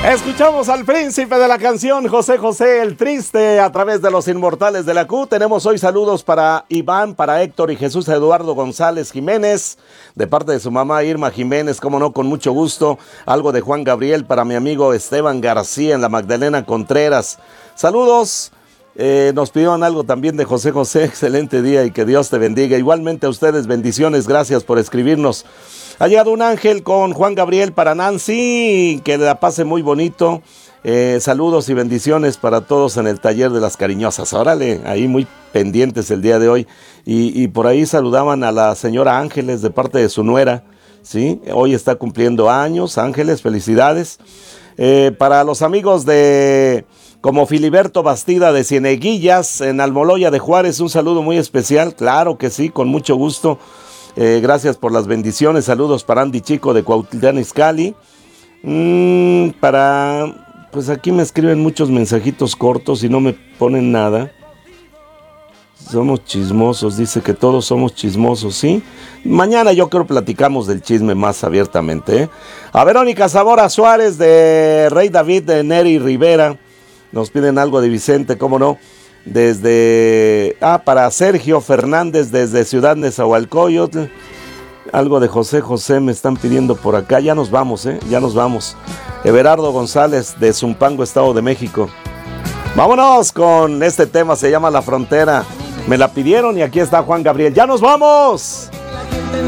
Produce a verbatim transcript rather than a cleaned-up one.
Escuchamos al príncipe de la canción, José José el Triste, a través de los Inmortales de la Q. Tenemos hoy saludos para Iván, para Héctor y Jesús Eduardo González Jiménez, de parte de su mamá Irma Jiménez, como no, con mucho gusto. Algo de Juan Gabriel para mi amigo Esteban García en la Magdalena Contreras. Saludos. Eh, nos pidieron algo también de José José. Excelente día y que Dios te bendiga. Igualmente a ustedes, bendiciones, gracias por escribirnos. Ha llegado un ángel con Juan Gabriel para Nancy, que la pase muy bonito. Eh, saludos y bendiciones para todos en el taller de las cariñosas. Órale, ahí muy pendientes el día de hoy. Y, y por ahí saludaban a la señora Ángeles de parte de su nuera, ¿sí? Hoy está cumpliendo años. Ángeles, felicidades. Eh, para los amigos de... como Filiberto Bastida de Cieneguillas, en Almoloya de Juárez, un saludo muy especial, claro que sí, con mucho gusto. Eh, gracias por las bendiciones, saludos para Andy Chico de Cuautitlán Izcalli. Mm, para, pues aquí me escriben muchos mensajitos cortos y no me ponen nada. Somos chismosos, dice que todos somos chismosos, ¿sí? Mañana yo creo platicamos del chisme más abiertamente, ¿eh? A Verónica Zamora Suárez de Rey David de Neri Rivera. Nos piden algo de Vicente, cómo no. Desde... Ah, para Sergio Fernández desde Ciudad Nezahualcóyotl. Algo de José José me están pidiendo por acá. Ya nos vamos, ¿eh? Ya nos vamos. Everardo González de Zumpango, Estado de México. Vámonos con este tema, se llama La Frontera. Me la pidieron y aquí está Juan Gabriel. ¡Ya nos vamos!